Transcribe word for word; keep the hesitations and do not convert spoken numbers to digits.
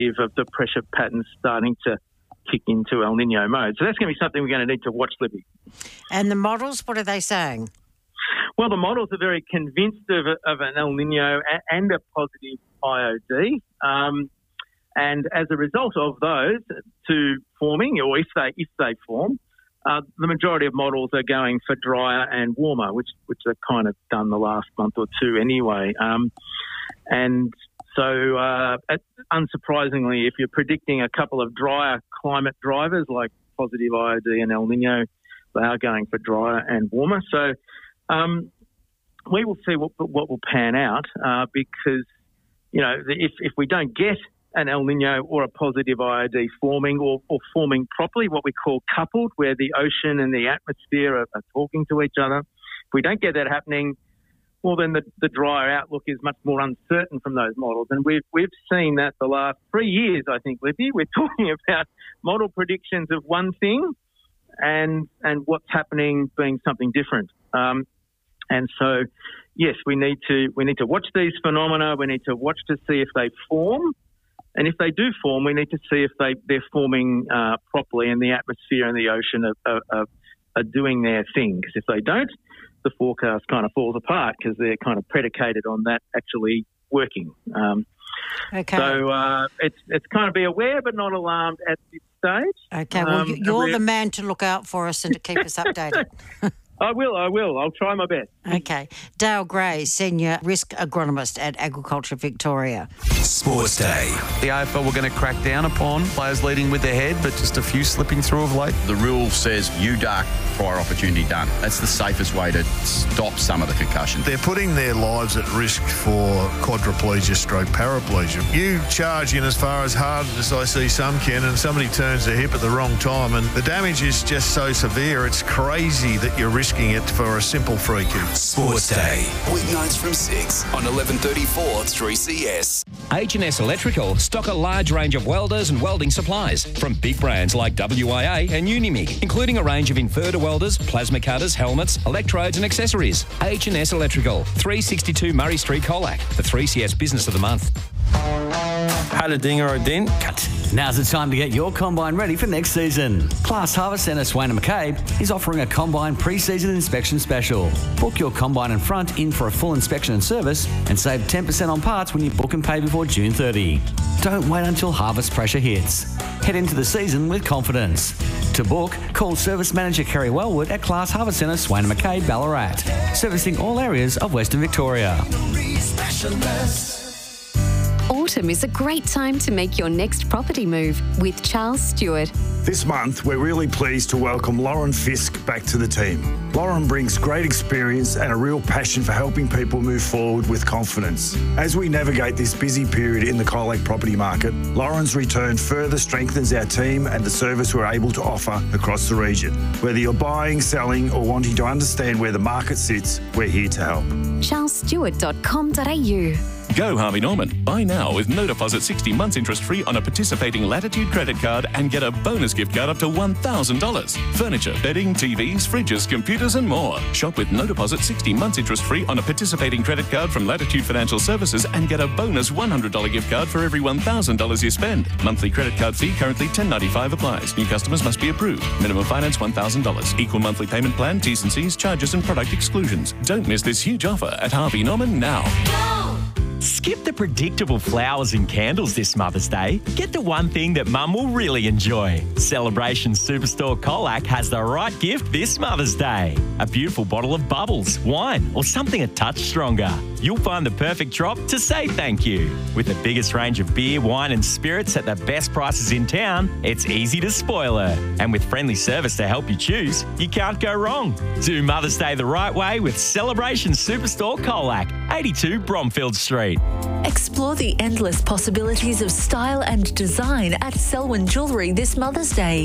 of the pressure patterns starting to kick into El Nino mode. So that's going to be something we're going to need to watch, Libby. And the models, what are they saying? Well, the models are very convinced of, of an El Nino and a positive I O D. Um, and as a result of those two forming, or if they if they form, uh, the majority of models are going for drier and warmer, which which they've kind of done the last month or two anyway. Um, and so, uh, unsurprisingly, if you're predicting a couple of drier climate drivers like positive I O D and El Nino, they are going for drier and warmer. So um, we will see what what will pan out uh, because, you know, if, if we don't get an El Nino or a positive I O D forming or, or forming properly, what we call coupled, where the ocean and the atmosphere are, are talking to each other, if we don't get that happening, well, then the, the drier outlook is much more uncertain from those models. And we've we've seen that the last three years, I think, Libby. We're talking about model predictions of one thing and and what's happening being something different. Um, and so, yes, we need to we need to watch these phenomena. We need to watch to see if they form. And if they do form, we need to see if they, they're forming uh, properly and the atmosphere and the ocean are, are, are doing their thing. Because if they don't, the forecast kind of falls apart because they're kind of predicated on that actually working. Um, okay. So uh, it's it's kind of be aware but not alarmed at this stage. Okay, well, um, you're the man to look out for us and to keep us updated. I will, I will. I'll try my best. Okay. Dale Gray, Senior Risk Agronomist at Agriculture Victoria. Sports Day. The A F L were going to crack down upon players leading with their head, but just a few slipping through of late. The rule says U D A C, prior opportunity done. That's the safest way to stop some of the concussion. They're putting their lives at risk for quadriplegia stroke paraplegia. You charge in as far as hard as I see some can, and somebody turns their hip at the wrong time, and the damage is just so severe, it's crazy that you're risking it for a simple free kick. Sports Day. Weeknights from six on eleven thirty-four three C S. H and S Electrical stock a large range of welders and welding supplies from big brands like W I A and Unimig, including a range of inverter welders, plasma cutters, helmets, electrodes and accessories. H and S Electrical, three sixty-two Murray Street, Colac, the three C S Business of the Month. Had a ding or a dent? Cut. Now's the time to get your combine ready for next season. Class Harvest Centre Swain and McCabe is offering a combine pre-season inspection special. Book your combine and front in for a full inspection and service and save ten percent on parts when you book and pay before June thirtieth. Don't wait until harvest pressure hits. Head into the season with confidence. To book, call Service Manager Kerry Wellwood at Class Harvest Centre Swain and McCabe, Ballarat, servicing all areas of Western Victoria. Autumn is a great time to make your next property move with Charles Stewart. This month, we're really pleased to welcome Lauren Fisk back to the team. Lauren brings great experience and a real passion for helping people move forward with confidence. As we navigate this busy period in the Colac property market, Lauren's return further strengthens our team and the service we're able to offer across the region. Whether you're buying, selling or wanting to understand where the market sits, we're here to help. charles stewart dot com dot a u. Go Harvey Norman. Buy now with no deposit, sixty months interest free on a participating Latitude credit card and get a bonus gift card up to one thousand dollars. Furniture, bedding, T Vs, fridges, computers and more. Shop with no deposit, sixty months interest free on a participating credit card from Latitude Financial Services and get a bonus one hundred dollars gift card for every one thousand dollars you spend. Monthly credit card fee currently ten ninety-five applies. New customers must be approved. Minimum finance one thousand dollars. Equal monthly payment plan, T's and C's, charges and product exclusions. Don't miss this huge offer at Harvey Norman now. Skip the predictable flowers and candles this Mother's Day. Get the one thing that Mum will really enjoy. Celebration Superstore Colac has the right gift this Mother's Day. A beautiful bottle of bubbles, wine, or something a touch stronger. You'll find the perfect drop to say thank you. With the biggest range of beer, wine and spirits at the best prices in town, it's easy to spoil her. And with friendly service to help you choose, you can't go wrong. Do Mother's Day the right way with Celebration Superstore Colac, eighty-two Bromfield Street. Explore the endless possibilities of style and design at Selwyn Jewellery this Mother's Day.